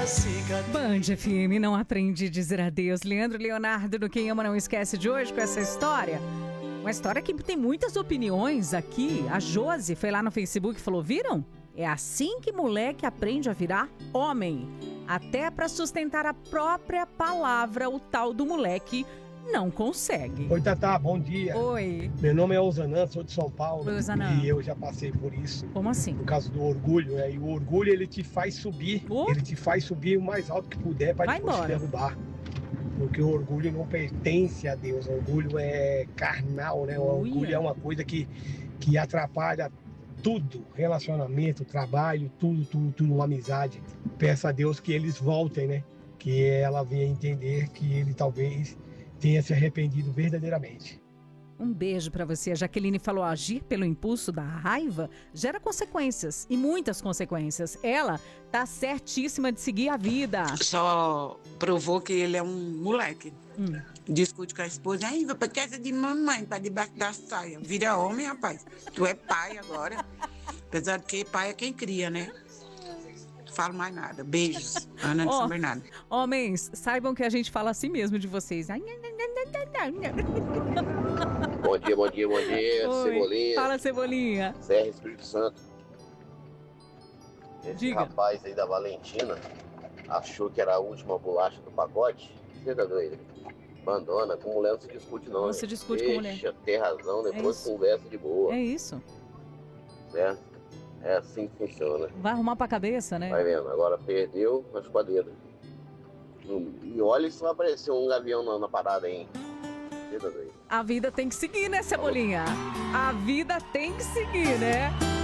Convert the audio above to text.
Band FM, não aprende a dizer adeus. Leandro Leonardo, do Quem Ama Não Esquece de hoje, com essa história. Uma história que tem muitas opiniões aqui. A Josi foi lá no Facebook e falou, viram? É assim que moleque aprende a virar homem. Até para sustentar a própria palavra, o tal do moleque não consegue. Oi, Tatá, bom dia. Oi. Meu nome é Osanã, sou de São Paulo. Oi, Osanã. E eu já passei por isso. Como assim? No caso do orgulho, né? E o orgulho, ele te faz subir. Ele te faz subir o mais alto que puder para depois te derrubar. Porque o orgulho não pertence a Deus. O orgulho é carnal, né? O orgulho é uma coisa que atrapalha tudo. Relacionamento, trabalho, tudo, amizade. Peço a Deus que eles voltem, né? Que ela venha entender que ele talvez tenha se arrependido verdadeiramente. Um beijo pra você. A Jaqueline falou, agir pelo impulso da raiva gera consequências, e muitas consequências. Ela tá certíssima de seguir a vida. Só provou que ele é um moleque. Discute com a esposa, ai, vou pra casa de mamãe, pra debaixo da saia. Vira homem, rapaz. Tu é pai agora. Apesar de que pai é quem cria, né? Falo mais nada. Beijos. Ana de São Bernardo. Homens, saibam que a gente fala assim mesmo de vocês. Bom dia, bom dia, bom dia. Oi. Cebolinha. Fala, Cebolinha. Serra, Espírito Santo. Esse Diga. rapaz aí da Valentina achou que era a última bolacha do pacote. Você tá doido? Abandona, com mulher não se discute não. Não se discute com mulher. Deixa ter razão, depois conversa de boa. É isso. Certo? É assim que funciona. Vai arrumar pra cabeça, né? Vai vendo, agora perdeu, mas com a dedo. E olha se vai aparecer um gavião na parada, hein? Você tá doido? A vida tem que seguir, né, Cebolinha? A vida tem que seguir, né?